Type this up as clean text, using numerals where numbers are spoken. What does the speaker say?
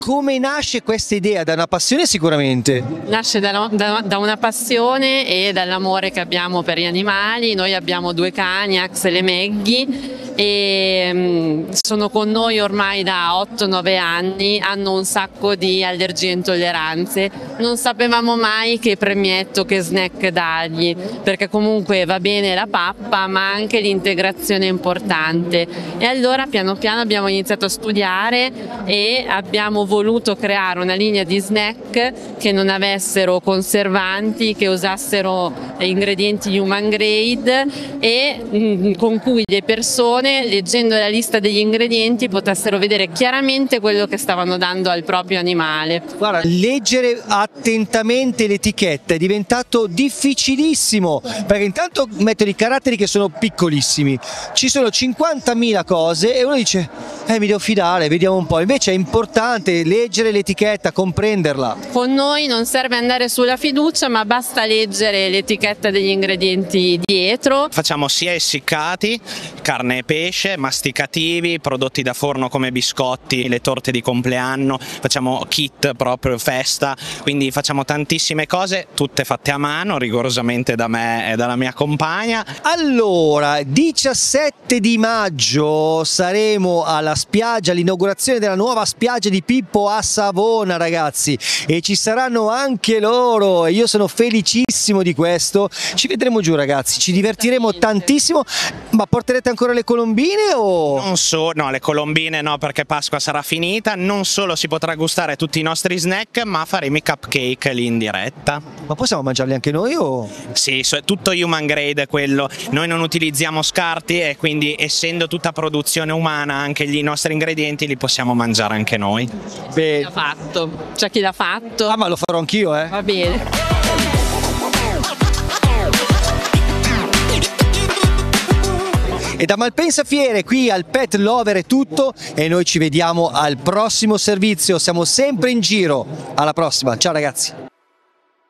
Come nasce questa idea? Da una passione sicuramente. Nasce da una passione e dall'amore che abbiamo per gli animali. Noi abbiamo 2 cani, Axel e Maggie, e sono con noi ormai da 8-9 anni, hanno un sacco di allergie e intolleranze. Non sapevamo mai che premietto, che snack dargli, perché comunque va bene la pappa ma anche l'integrazione è importante. E allora piano piano abbiamo iniziato a studiare e abbiamo voluto creare una linea di snack che non avessero conservanti, che usassero ingredienti human grade e con cui le persone, leggendo la lista degli ingredienti, potessero vedere chiaramente quello che stavano dando al proprio animale. Guarda, leggere attentamente l'etichetta è diventato difficilissimo, perché intanto mettono i caratteri che sono piccolissimi, ci sono 50.000 cose e uno dice mi devo fidare, vediamo un po'. Invece è importante leggere l'etichetta, comprenderla. Con noi non serve andare sulla fiducia, ma basta leggere l'etichetta degli ingredienti dietro. Facciamo sia essiccati, carne e pesce, masticativi, prodotti da forno come biscotti, le torte di compleanno, facciamo kit proprio festa, quindi facciamo tantissime cose, tutte fatte a mano, rigorosamente da me e dalla mia compagna. Allora, 17 di maggio saremo alla spiaggia, l'inaugurazione della nuova spiaggia di Pippo a Savona, ragazzi, e ci saranno anche loro e io sono felicissimo di questo. Ci vedremo giù, ragazzi, ci divertiremo tantissimo. Ma porterete ancora le colombine o? Non so, no, le colombine no, perché Pasqua sarà finita. Non solo si potrà gustare tutti i nostri snack, ma faremo i cupcake lì in diretta. Ma possiamo mangiarli anche noi o? Sì, è tutto human grade quello. Noi non utilizziamo scarti e quindi, essendo tutta produzione umana, anche i nostri ingredienti li possiamo mangiare anche noi. Beh, L'ha fatto, c'è chi l'ha fatto. ah, ma lo farò anch'io, eh. Va bene. E da Malpensa Fiere qui al Pet Lover è tutto e noi ci vediamo al prossimo servizio, siamo sempre in giro. Alla prossima, ciao ragazzi.